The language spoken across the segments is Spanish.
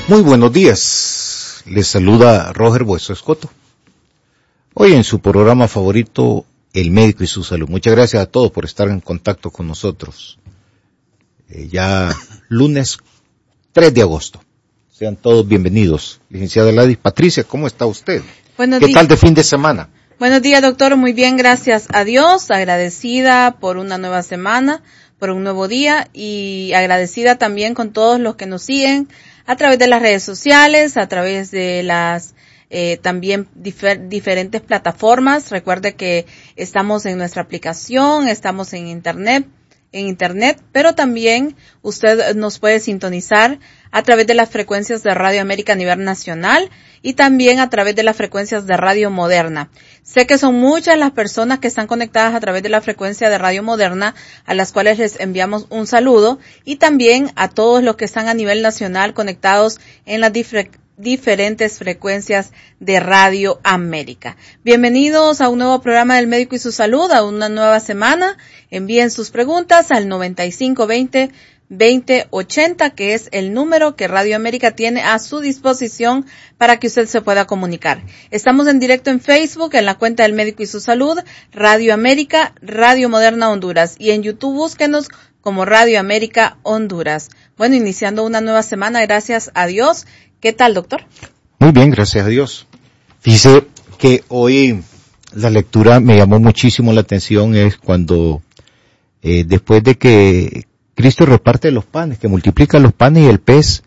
Muy buenos días, les saluda Roger Bueso Escoto. Hoy en su programa favorito, El Médico y su Salud. Muchas gracias a todos por estar en contacto con nosotros. Ya lunes 3 de agosto. Sean todos bienvenidos. Licenciada Ladis. Patricia, ¿cómo está usted? Buenos días. ¿Qué tal de fin de semana? Buenos días, doctor. Muy bien, gracias a Dios. Agradecida por una nueva semana, por un nuevo día y agradecida también con todos los que nos siguen a través de las redes sociales, a través de las también diferentes plataformas. Recuerde que estamos en nuestra aplicación, estamos en internet, pero también usted nos puede sintonizar a través de las frecuencias de Radio América a nivel nacional y también a través de las frecuencias de Radio Moderna. Sé que son muchas las personas que están conectadas a través de la frecuencia de Radio Moderna, a las cuales les enviamos un saludo, y también a todos los que están a nivel nacional conectados en las diferentes frecuencias de Radio América. Bienvenidos a un nuevo programa del Médico y su Salud, a una nueva semana. Envíen sus preguntas al 9520-2080, que es el número que Radio América tiene a su disposición para que usted se pueda comunicar. Estamos en directo en Facebook, en la cuenta del Médico y su Salud, Radio América, Radio Moderna Honduras, y en YouTube búsquenos como Radio América Honduras. Bueno, iniciando una nueva semana, gracias a Dios. ¿Qué tal, doctor? Muy bien, gracias a Dios. Fíjese que hoy la lectura me llamó muchísimo la atención, es cuando después de que Cristo reparte los panes, que multiplica los panes y el pez,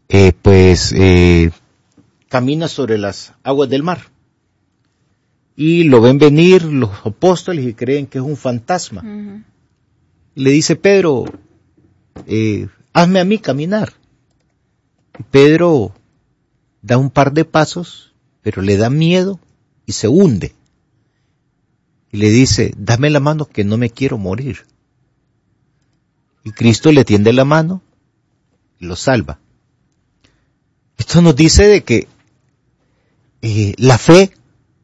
camina sobre las aguas del mar. Y lo ven venir los apóstoles y creen que es un fantasma. Uh-huh. Y le dice Pedro, hazme a mí caminar. Y Pedro da un par de pasos, pero le da miedo y se hunde. Y le dice, dame la mano que no me quiero morir. Y Cristo le tiende la mano y lo salva. Esto nos dice de que la fe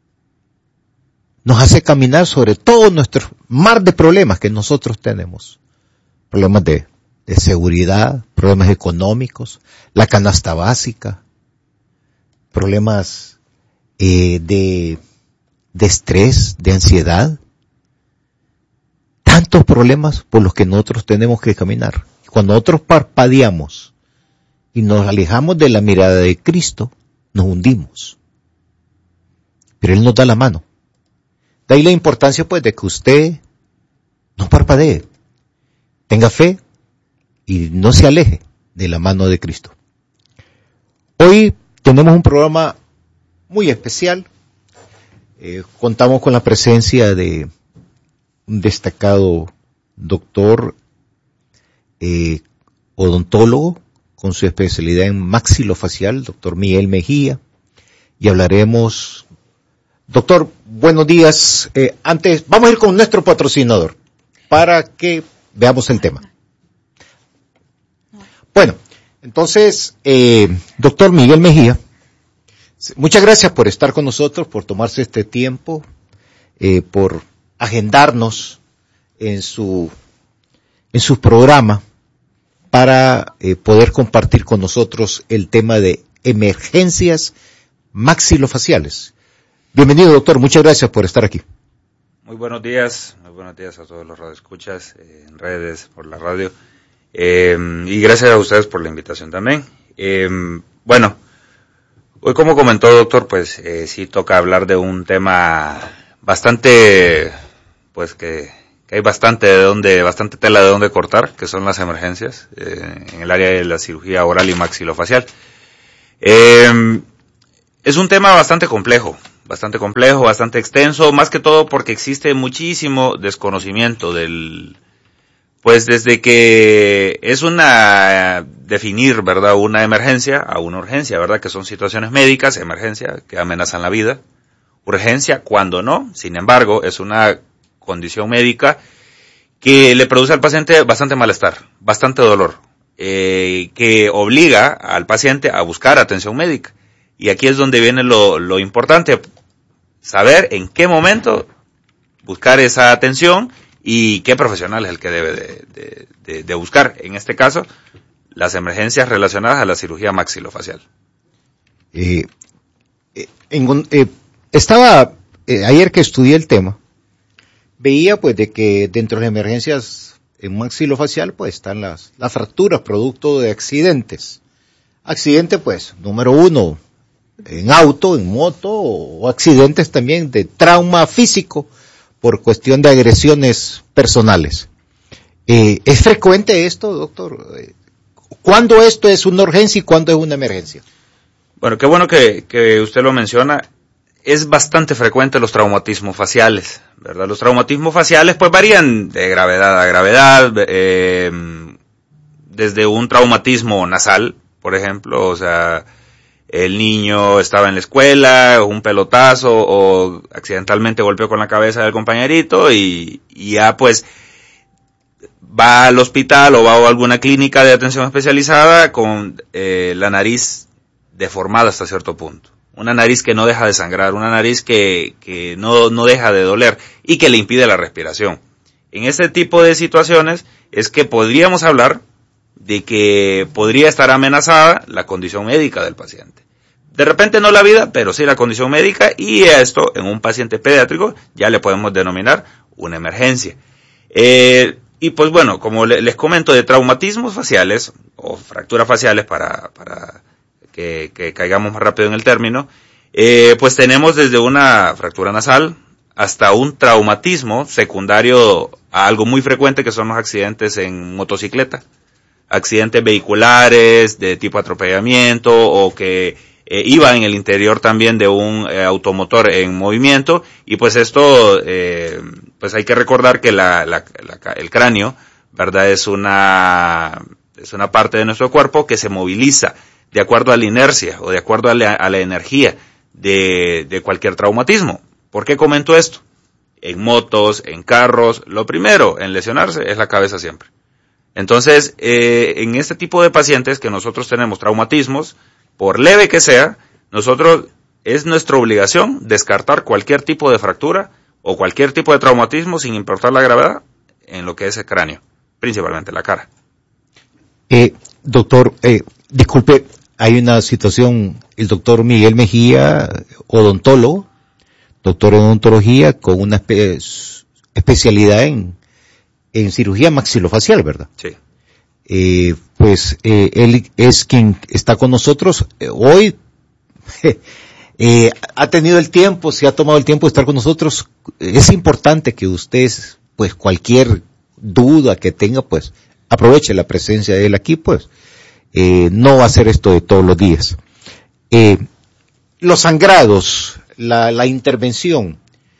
nos hace caminar sobre todo nuestro mar de problemas que nosotros tenemos. Problemas de seguridad, problemas económicos, la canasta básica, problemas de estrés, de ansiedad. Tantos problemas por los que nosotros tenemos que caminar. Cuando nosotros parpadeamos y nos alejamos de la mirada de Cristo, nos hundimos. Pero Él nos da la mano. De ahí la importancia pues de que usted no parpadee, tenga fe y no se aleje de la mano de Cristo. Hoy tenemos un programa muy especial. Contamos con la presencia de un destacado doctor odontólogo con su especialidad en maxilofacial, doctor Miguel Mejía, y hablaremos. Doctor, buenos días. Antes, vamos a ir con nuestro patrocinador para que veamos el tema. Bueno, entonces, doctor Miguel Mejía, muchas gracias por estar con nosotros, por tomarse este tiempo, por agendarnos en su programa para poder compartir con nosotros el tema de emergencias maxilofaciales. Bienvenido, doctor, muchas gracias por estar aquí. Muy buenos días a todos los radioescuchas en redes, por la radio, y gracias a ustedes por la invitación también. Bueno, hoy como comentó doctor, pues sí toca hablar de un tema bastante, pues que hay bastante tela de dónde cortar, que son las emergencias en el área de la cirugía oral y maxilofacial. Es un tema bastante complejo, bastante extenso, más que todo porque existe muchísimo desconocimiento pues desde que es definir, ¿verdad?, una emergencia a una urgencia, ¿verdad?, que son situaciones médicas, emergencia, que amenazan la vida, urgencia, cuando no, sin embargo, es una condición médica que le produce al paciente bastante malestar, bastante dolor, que obliga al paciente a buscar atención médica. Y aquí es donde viene lo importante, saber en qué momento buscar esa atención y qué profesional es el que debe de buscar. En este caso, las emergencias relacionadas a la cirugía maxilofacial. Ayer que estudié el tema, veía pues de que dentro de las emergencias en maxilofacial pues están las fracturas producto de accidentes. Accidente pues, número 1, en auto, en moto, o accidentes también de trauma físico por cuestión de agresiones personales. ¿Es frecuente esto, doctor? ¿Cuándo esto es una urgencia y cuándo es una emergencia? Bueno, qué bueno que usted lo menciona. Es bastante frecuente los traumatismos faciales, ¿verdad? Los traumatismos faciales pues varían de gravedad a gravedad, desde un traumatismo nasal, por ejemplo, o sea, el niño estaba en la escuela, un pelotazo o accidentalmente golpeó con la cabeza del compañerito y ya pues va al hospital o va a alguna clínica de atención especializada con la nariz deformada hasta cierto punto. Una nariz que no deja de sangrar, una nariz que no deja de doler y que le impide la respiración. En este tipo de situaciones es que podríamos hablar de que podría estar amenazada la condición médica del paciente. De repente no la vida, pero sí la condición médica, y esto en un paciente pediátrico ya le podemos denominar una emergencia. Y pues bueno, como les comento, de traumatismos faciales o fracturas faciales para que caigamos más rápido en el término, pues tenemos desde una fractura nasal hasta un traumatismo secundario a algo muy frecuente que son los accidentes en motocicleta, accidentes vehiculares de tipo atropellamiento o que iba en el interior también de un automotor en movimiento, y pues esto pues hay que recordar que el cráneo, ¿verdad? Es una parte de nuestro cuerpo que se moviliza de acuerdo a la inercia o de acuerdo a la energía de cualquier traumatismo. ¿Por qué comento esto? En motos, en carros, lo primero en lesionarse es la cabeza siempre. Entonces, en este tipo de pacientes que nosotros tenemos traumatismos, por leve que sea, es nuestra obligación descartar cualquier tipo de fractura o cualquier tipo de traumatismo sin importar la gravedad en lo que es el cráneo, principalmente la cara. Doctor, disculpe, hay una situación, el doctor Miguel Mejía, odontólogo, doctor en odontología con una especialidad en cirugía maxilofacial, ¿verdad? Sí. Él es quien está con nosotros hoy. Ha tenido el tiempo, se ha tomado el tiempo de estar con nosotros. Es importante que usted, pues cualquier duda que tenga, pues aproveche la presencia de él aquí, pues. No va a ser esto de todos los días. Los sangrados, la intervención,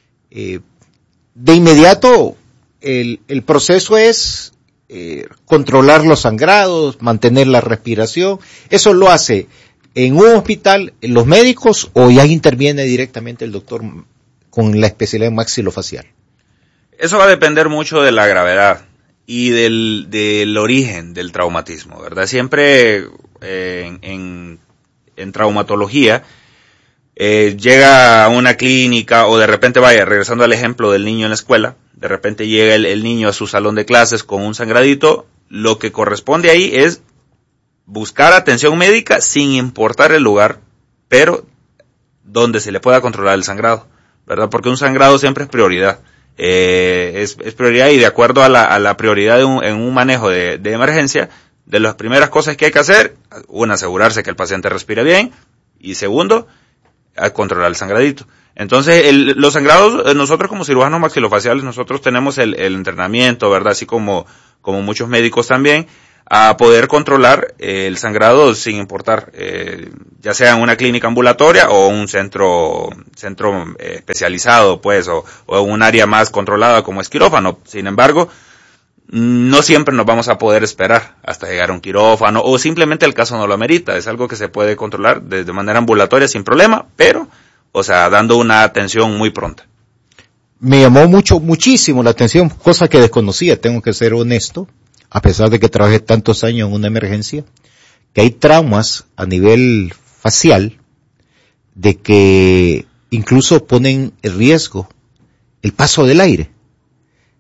de inmediato el proceso es controlar los sangrados, mantener la respiración. ¿Eso lo hace en un hospital, en los médicos, o ya interviene directamente el doctor con la especialidad maxilofacial? Eso va a depender mucho de la gravedad y del origen del traumatismo, ¿verdad? Siempre en traumatología llega a una clínica o de repente, regresando al ejemplo del niño en la escuela, de repente llega el niño a su salón de clases con un sangradito, lo que corresponde ahí es buscar atención médica sin importar el lugar, pero donde se le pueda controlar el sangrado, ¿verdad? Porque un sangrado siempre es prioridad. Es prioridad, y de acuerdo a la prioridad en un manejo de emergencia, de las primeras cosas que hay que hacer, una, asegurarse que el paciente respire bien, y segundo, a controlar el sangradito. Entonces, los sangrados, nosotros como cirujanos maxilofaciales, nosotros tenemos el entrenamiento, ¿verdad? Así como muchos médicos también, a poder controlar el sangrado sin importar, ya sea en una clínica ambulatoria o un centro especializado, pues, o un área más controlada como es quirófano. Sin embargo, no siempre nos vamos a poder esperar hasta llegar a un quirófano, o simplemente el caso no lo amerita. Es algo que se puede controlar de manera ambulatoria sin problema, pero, o sea, dando una atención muy pronta. Me llamó muchísimo la atención, cosa que desconocía, tengo que ser honesto, a pesar de que trabajé tantos años en una emergencia, que hay traumas a nivel facial de que incluso ponen en riesgo el paso del aire.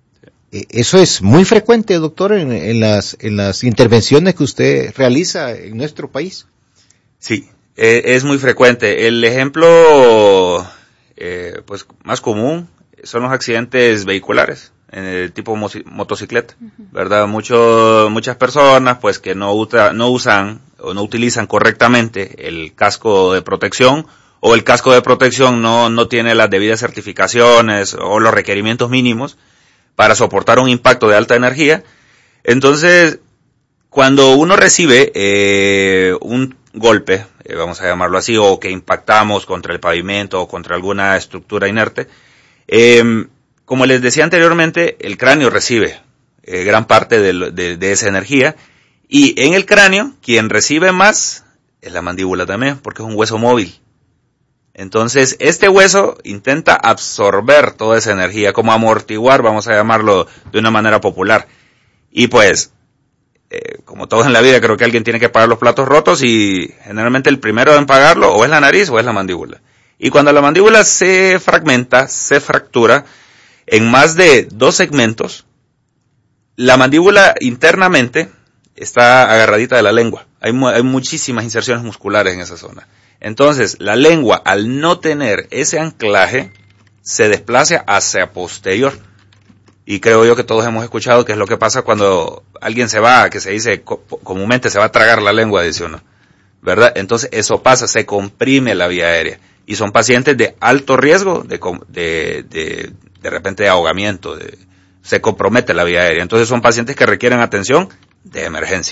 Eso es muy frecuente, doctor, en las intervenciones que usted realiza en nuestro país. Sí, es muy frecuente. El ejemplo pues más común son los accidentes vehiculares, en el tipo motocicleta, ¿verdad? Muchas personas pues que no usan o no utilizan correctamente el casco de protección, o el casco de protección no tiene las debidas certificaciones o los requerimientos mínimos para soportar un impacto de alta energía. Entonces, cuando uno recibe un golpe, vamos a llamarlo así, o que impactamos contra el pavimento o contra alguna estructura inerte, como les decía anteriormente, el cráneo recibe gran parte de esa energía, y en el cráneo quien recibe más es la mandíbula también, porque es un hueso móvil. Entonces, este hueso intenta absorber toda esa energía, como amortiguar, vamos a llamarlo de una manera popular. Y pues, como todos en la vida, creo que alguien tiene que pagar los platos rotos, y generalmente el primero en pagarlo o es la nariz o es la mandíbula. Y cuando la mandíbula se fragmenta, se fractura en más de 2 segmentos, la mandíbula internamente está agarradita de la lengua. Hay muchísimas inserciones musculares en esa zona. Entonces, la lengua, al no tener ese anclaje, se desplaza hacia posterior. Y creo yo que todos hemos escuchado qué es lo que pasa cuando alguien se va, que se dice comúnmente se va a tragar la lengua, dice uno, ¿verdad? Entonces, eso pasa, se comprime la vía aérea. Y son pacientes de alto riesgo de repente de ahogamiento, se compromete la vía aérea. Entonces, son pacientes que requieren atención de emergencia.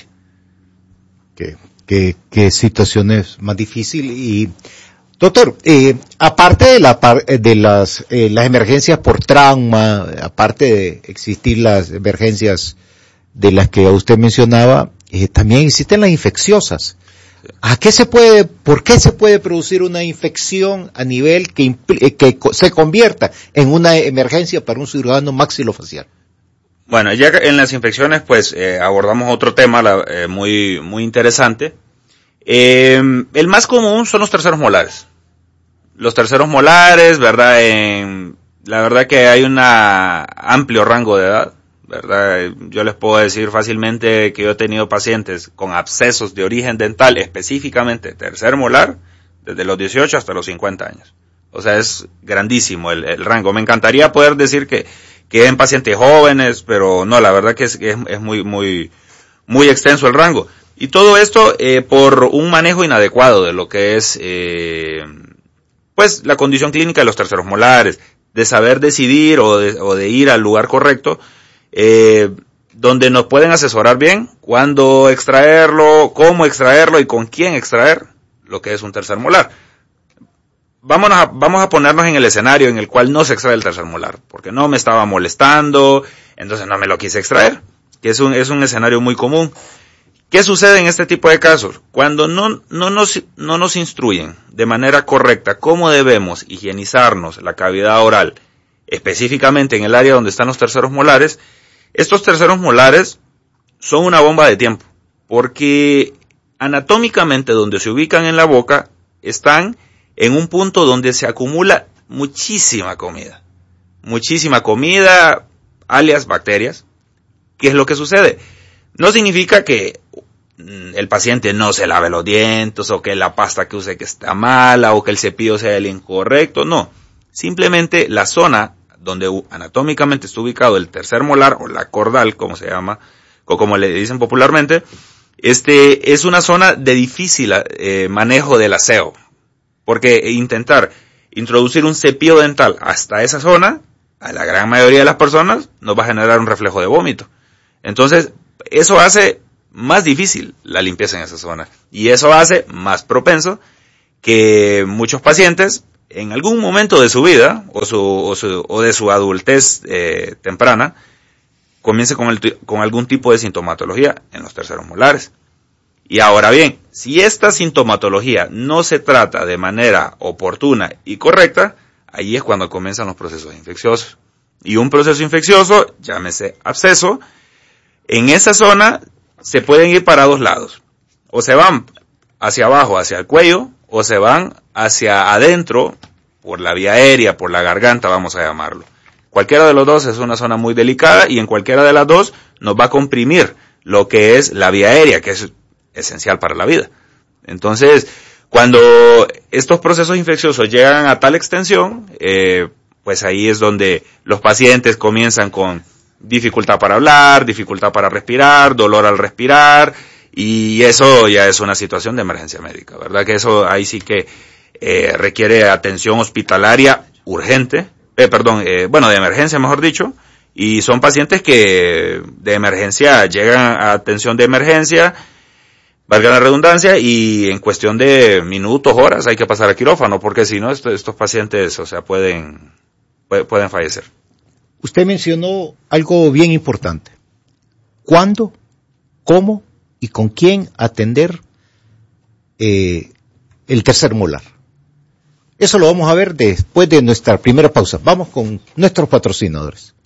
Qué situaciones más difícil. Y doctor, aparte de las emergencias por trauma, aparte de existir las emergencias de las que usted mencionaba, también existen las infecciosas. ¿Por qué se puede producir una infección a nivel que se convierta en una emergencia para un cirujano maxilofacial? Bueno, ya en las infecciones, pues, abordamos otro tema muy interesante. El más común son los terceros molares. Los terceros molares, ¿verdad? La verdad que hay un amplio rango de edad, ¿verdad? Yo les puedo decir fácilmente que yo he tenido pacientes con abscesos de origen dental, específicamente tercer molar, desde los 18 hasta los 50 años. O sea, es grandísimo el rango. Me encantaría poder decir que en pacientes jóvenes, pero no, la verdad que es muy extenso el rango. Y todo esto por un manejo inadecuado de lo que es pues la condición clínica de los terceros molares, de saber decidir o de ir al lugar correcto, donde nos pueden asesorar bien cuándo extraerlo, cómo extraerlo y con quién extraer lo que es un tercer molar. Vamos a ponernos en el escenario en el cual no se extrae el tercer molar, porque no me estaba molestando, entonces no me lo quise extraer, que es un escenario muy común. ¿Qué sucede en este tipo de casos? Cuando no nos instruyen de manera correcta cómo debemos higienizarnos la cavidad oral, específicamente en el área donde están los terceros molares, estos terceros molares son una bomba de tiempo, porque anatómicamente donde se ubican en la boca están en un punto donde se acumula muchísima comida, alias bacterias. ¿Qué es lo que sucede? No significa que el paciente no se lave los dientes, o que la pasta que use que está mala, o que el cepillo sea el incorrecto, no. Simplemente la zona donde anatómicamente está ubicado el tercer molar, o la cordal, como se llama, o como le dicen popularmente, es una zona de difícil manejo del aseo. Porque intentar introducir un cepillo dental hasta esa zona, a la gran mayoría de las personas, nos va a generar un reflejo de vómito. Entonces, eso hace más difícil la limpieza en esa zona. Y eso hace más propenso que muchos pacientes, en algún momento de su vida, o de su adultez temprana, comience con algún tipo de sintomatología en los terceros molares. Y ahora bien, si esta sintomatología no se trata de manera oportuna y correcta, ahí es cuando comienzan los procesos infecciosos. Y un proceso infeccioso, llámese absceso, en esa zona se pueden ir para dos lados. O se van hacia abajo, hacia el cuello, o se van hacia adentro, por la vía aérea, por la garganta, vamos a llamarlo. Cualquiera de los dos es una zona muy delicada y en cualquiera de las dos nos va a comprimir lo que es la vía aérea, que es esencial para la vida. Entonces, cuando estos procesos infecciosos llegan a tal extensión, pues ahí es donde los pacientes comienzan con dificultad para hablar, dificultad para respirar, dolor al respirar, y eso ya es una situación de emergencia médica, ¿verdad? Que eso ahí sí que requiere atención hospitalaria urgente, de emergencia mejor dicho, y son pacientes que de emergencia llegan a atención de emergencia, valga la redundancia, y en cuestión de minutos, horas hay que pasar a quirófano, porque si no estos pacientes, pueden fallecer. Usted mencionó algo bien importante. ¿Cuándo, cómo y con quién atender el tercer molar? Eso lo vamos a ver después de nuestra primera pausa. Vamos con nuestros patrocinadores.